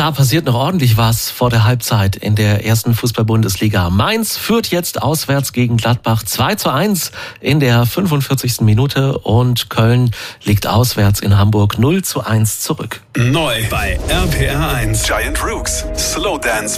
Da passiert noch ordentlich was vor der Halbzeit in der ersten Fußball-Bundesliga. Mainz führt jetzt auswärts gegen Gladbach 2:1 in der 45. Minute und Köln liegt auswärts in Hamburg 0:1 zurück. Neu bei RPR 1. Giant Rooks. Slow Dance